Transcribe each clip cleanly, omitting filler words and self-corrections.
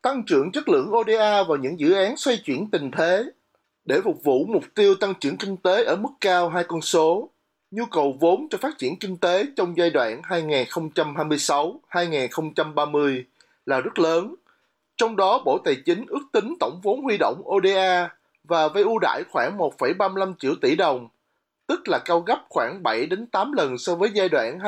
tăng trưởng chất lượng ODA vào những dự án xoay chuyển tình thế. Để phục vụ mục tiêu tăng trưởng kinh tế ở mức cao hai con số, nhu cầu vốn cho phát triển kinh tế trong giai đoạn 2026-2030 là rất lớn. Trong đó, Bộ Tài chính ước tính tổng vốn huy động ODA và vay ưu đãi khoảng 1,35 triệu tỷ đồng, tức là cao gấp khoảng 7 đến 8 lần so với giai đoạn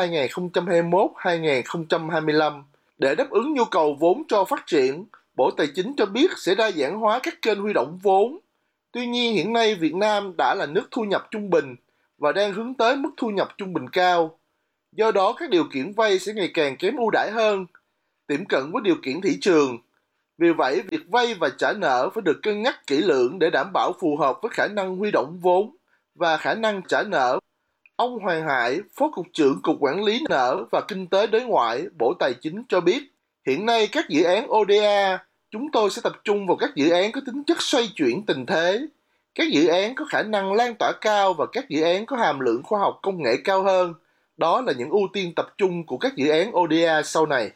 2021-2025. Để đáp ứng nhu cầu vốn cho phát triển, Bộ Tài chính cho biết sẽ đa dạng hóa các kênh huy động vốn. Tuy nhiên, hiện nay Việt Nam đã là nước thu nhập trung bình và đang hướng tới mức thu nhập trung bình cao. Do đó, các điều kiện vay sẽ ngày càng kém ưu đãi hơn, tiệm cận với điều kiện thị trường. Vì vậy, việc vay và trả nợ phải được cân nhắc kỹ lưỡng để đảm bảo phù hợp với khả năng huy động vốn và khả năng trả nợ. Ông Hoàng Hải, Phó Cục trưởng Cục Quản lý nợ và Kinh tế đối ngoại, Bộ Tài chính cho biết, hiện nay các dự án ODA, chúng tôi sẽ tập trung vào các dự án có tính chất xoay chuyển tình thế, các dự án có khả năng lan tỏa cao và các dự án có hàm lượng khoa học công nghệ cao hơn. Đó là những ưu tiên tập trung của các dự án ODA sau này.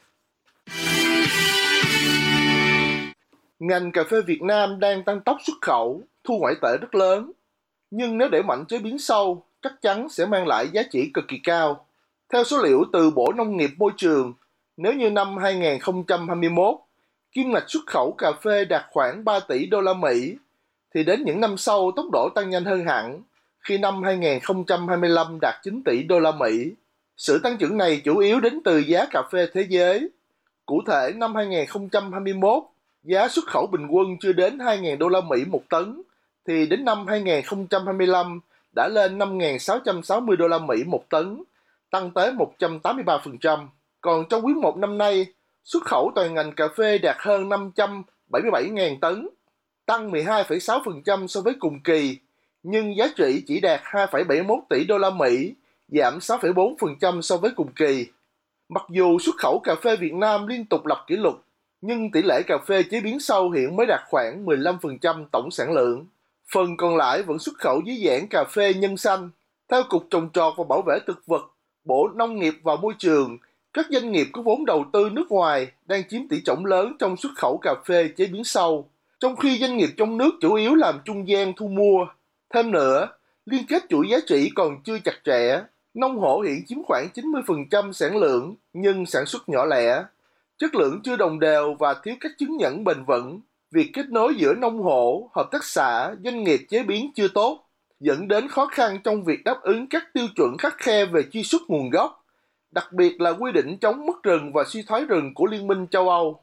Ngành cà phê Việt Nam đang tăng tốc xuất khẩu, thu ngoại tệ rất lớn. Nhưng nếu đẩy mạnh chế biến sâu, chắc chắn sẽ mang lại giá trị cực kỳ cao. Theo số liệu từ Bộ Nông nghiệp Môi trường, nếu như năm 2021, kim ngạch xuất khẩu cà phê đạt khoảng 3 tỷ đô la Mỹ, thì đến những năm sau tốc độ tăng nhanh hơn hẳn, khi năm 2025 đạt 9 tỷ đô la Mỹ. Sự tăng trưởng này chủ yếu đến từ giá cà phê thế giới. Cụ thể, năm 2021, giá xuất khẩu bình quân chưa đến 2.000 đô la Mỹ một tấn, thì đến năm 2025 đã lên 5.660 đô la Mỹ một tấn, tăng tới 183%. Còn trong quý 1 năm nay, xuất khẩu toàn ngành cà phê đạt hơn 577.000 tấn, tăng 12,6% so với cùng kỳ, nhưng giá trị chỉ đạt 2,71 tỷ đô la Mỹ, giảm 6,4% so với cùng kỳ. Mặc dù xuất khẩu cà phê Việt Nam liên tục lập kỷ lục, nhưng tỷ lệ cà phê chế biến sâu hiện mới đạt khoảng 15% tổng sản lượng. Phần còn lại vẫn xuất khẩu dưới dạng cà phê nhân xanh. Theo Cục Trồng trọt và Bảo vệ thực vật, Bộ Nông nghiệp và Môi trường, các doanh nghiệp có vốn đầu tư nước ngoài đang chiếm tỷ trọng lớn trong xuất khẩu cà phê chế biến sâu, trong khi doanh nghiệp trong nước chủ yếu làm trung gian thu mua. Thêm nữa, liên kết chuỗi giá trị còn chưa chặt chẽ. Nông hộ hiện chiếm khoảng 90% sản lượng, nhưng sản xuất nhỏ lẻ. Chất lượng chưa đồng đều và thiếu các chứng nhận bền vững. Việc kết nối giữa nông hộ, hợp tác xã, doanh nghiệp chế biến chưa tốt, dẫn đến khó khăn trong việc đáp ứng các tiêu chuẩn khắt khe về truy xuất nguồn gốc, đặc biệt là quy định chống mất rừng và suy thoái rừng của Liên minh châu Âu.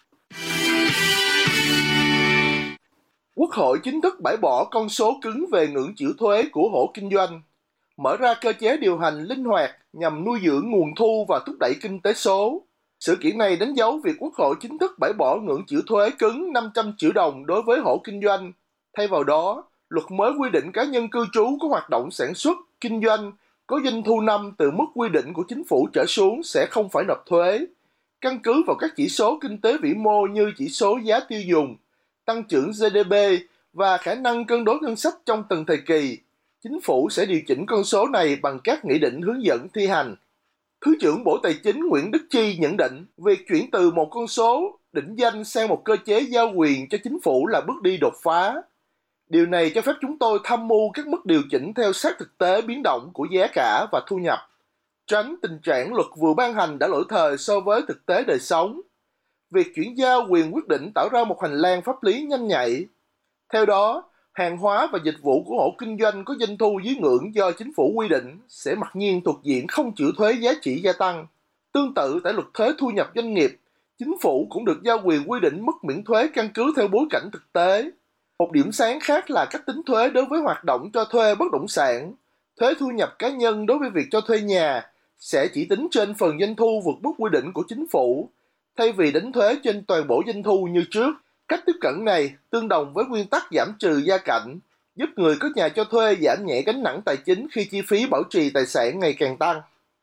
Quốc hội chính thức bãi bỏ con số cứng về ngưỡng chịu thuế của hộ kinh doanh, mở ra cơ chế điều hành linh hoạt nhằm nuôi dưỡng nguồn thu và thúc đẩy kinh tế số. Sự kiện này đánh dấu việc Quốc hội chính thức bãi bỏ ngưỡng chịu thuế cứng 500 triệu đồng đối với hộ kinh doanh. Thay vào đó, luật mới quy định cá nhân cư trú có hoạt động sản xuất, kinh doanh, có doanh thu năm từ mức quy định của chính phủ trở xuống sẽ không phải nộp thuế. Căn cứ vào các chỉ số kinh tế vĩ mô như chỉ số giá tiêu dùng, tăng trưởng GDP và khả năng cân đối ngân sách trong từng thời kỳ, chính phủ sẽ điều chỉnh con số này bằng các nghị định hướng dẫn thi hành. Thứ trưởng Bộ Tài chính Nguyễn Đức Chi nhận định việc chuyển từ một con số định danh sang một cơ chế giao quyền cho chính phủ là bước đi đột phá. Điều này cho phép chúng tôi tham mưu các mức điều chỉnh theo sát thực tế biến động của giá cả và thu nhập, tránh tình trạng luật vừa ban hành đã lỗi thời so với thực tế đời sống. Việc chuyển giao quyền quyết định tạo ra một hành lang pháp lý nhanh nhạy. Theo đó, hàng hóa và dịch vụ của hộ kinh doanh có doanh thu dưới ngưỡng do chính phủ quy định sẽ mặc nhiên thuộc diện không chịu thuế giá trị gia tăng. Tương tự tại luật thuế thu nhập doanh nghiệp, chính phủ cũng được giao quyền quy định mức miễn thuế căn cứ theo bối cảnh thực tế. Một điểm sáng khác là cách tính thuế đối với hoạt động cho thuê bất động sản. Thuế thu nhập cá nhân đối với việc cho thuê nhà sẽ chỉ tính trên phần doanh thu vượt mức quy định của chính phủ, thay vì đánh thuế trên toàn bộ doanh thu như trước. Cách tiếp cận này tương đồng với nguyên tắc giảm trừ gia cảnh, giúp người có nhà cho thuê giảm nhẹ gánh nặng tài chính khi chi phí bảo trì tài sản ngày càng tăng.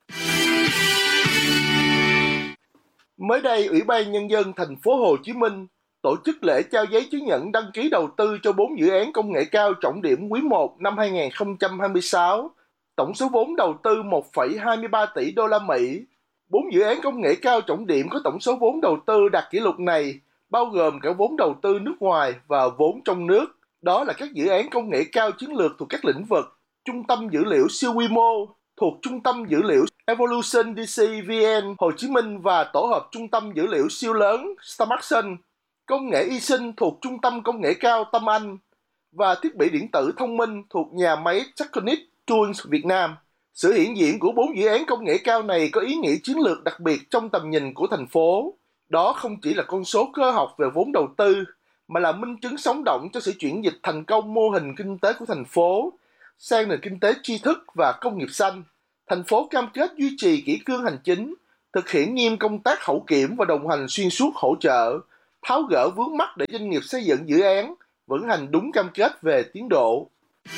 Mới đây, Ủy ban Nhân dân thành phố Hồ Chí Minh tổ chức lễ trao giấy chứng nhận đăng ký đầu tư cho 4 dự án công nghệ cao trọng điểm quý 1 năm 2026. Tổng số vốn đầu tư 1,23 tỷ đô la Mỹ. 4 dự án công nghệ cao trọng điểm có tổng số vốn đầu tư đạt kỷ lục này bao gồm cả vốn đầu tư nước ngoài và vốn trong nước. Đó là các dự án công nghệ cao chiến lược thuộc các lĩnh vực: trung tâm dữ liệu siêu quy mô thuộc Trung tâm Dữ liệu Evolution DCVN Hồ Chí Minh và tổ hợp trung tâm dữ liệu siêu lớn Smartsun, công nghệ y sinh thuộc Trung tâm Công nghệ cao Tâm Anh và thiết bị điện tử thông minh thuộc nhà máy Tectonic Tools Việt Nam. Sự hiện diện của 4 dự án công nghệ cao này có ý nghĩa chiến lược đặc biệt trong tầm nhìn của thành phố. Đó không chỉ là con số cơ học về vốn đầu tư, mà là minh chứng sống động cho sự chuyển dịch thành công mô hình kinh tế của thành phố sang nền kinh tế tri thức và công nghiệp xanh. Thành phố cam kết duy trì kỷ cương hành chính, thực hiện nghiêm công tác hậu kiểm và đồng hành xuyên suốt hỗ trợ, tháo gỡ vướng mắc để doanh nghiệp xây dựng dự án vận hành đúng cam kết về tiến độ.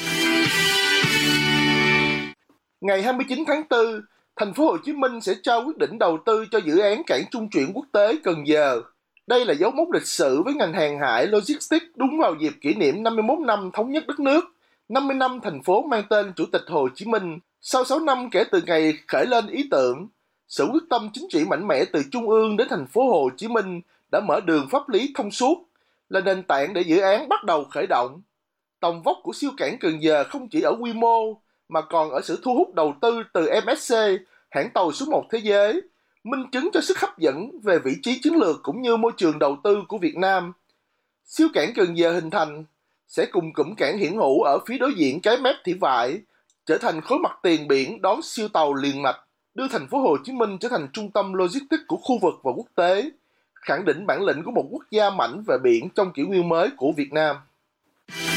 Ngày 29 tháng 4, thành phố Hồ Chí Minh sẽ trao quyết định đầu tư cho dự án cảng trung chuyển quốc tế Cần Giờ. Đây là dấu mốc lịch sử với ngành hàng hải logistics đúng vào dịp kỷ niệm 51 năm thống nhất đất nước, 50 năm thành phố mang tên Chủ tịch Hồ Chí Minh. Sau 6 năm kể từ ngày khởi lên ý tưởng, sự quyết tâm chính trị mạnh mẽ từ Trung ương đến thành phố Hồ Chí Minh đã mở đường pháp lý thông suốt, là nền tảng để dự án bắt đầu khởi động. Tầm vóc của siêu cảng Cần Giờ không chỉ ở quy mô, mà còn ở sự thu hút đầu tư từ MSC, hãng tàu số 1 thế giới, minh chứng cho sức hấp dẫn về vị trí chiến lược cũng như môi trường đầu tư của Việt Nam. Siêu cảng Cần Giờ hình thành sẽ cùng cụm cảng Hiển Hữu ở phía đối diện cái mép Thị Vải, trở thành khối mặt tiền biển đón siêu tàu liền mạch, đưa thành phố Hồ Chí Minh trở thành trung tâm logistics của khu vực và quốc tế, khẳng định bản lĩnh của một quốc gia mạnh về biển trong kỷ nguyên mới của Việt Nam.